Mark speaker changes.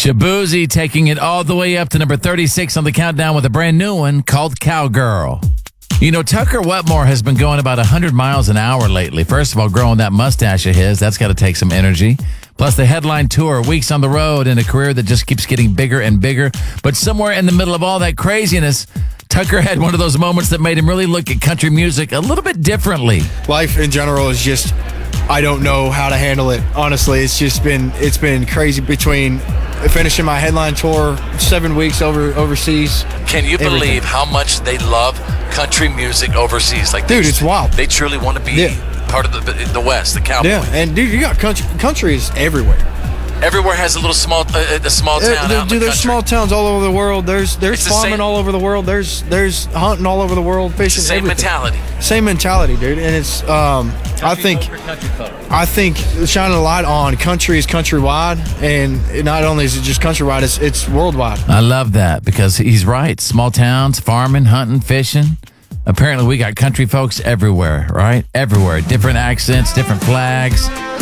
Speaker 1: Shabuzi taking it all the way up to number 36 on the countdown with a brand new one called Cowgirl. You know, Tucker Wetmore has been going about 100 miles an hour lately. First of all, growing that mustache of his, that's got to take some energy. Plus the headline tour, weeks on the road, and a career that just keeps getting bigger and bigger. But somewhere in the middle of all that craziness, Tucker had one of those moments that made him really look at country music a little bit differently.
Speaker 2: Life in general is just, I don't know how to handle it. Honestly, it's been crazy between finishing my headline tour 7 weeks overseas.
Speaker 1: Can you believe how much they love country music overseas? Like,
Speaker 2: dude, it's wild.
Speaker 1: They truly want to be part of the West, the cowboy.
Speaker 2: Yeah, and dude, you got country is everywhere.
Speaker 1: Everywhere has a little small town out in the country.
Speaker 2: There's small towns all over the world. There's farming all over the world. There's hunting all over the world. Fishing.
Speaker 1: Same mentality.
Speaker 2: Same mentality, dude. And it's I think shining a light on country is countrywide, and not only is it just countrywide, it's worldwide.
Speaker 1: I love that because he's right. Small towns, farming, hunting, fishing. Apparently, we got country folks everywhere, right? Everywhere. Different accents, different flags.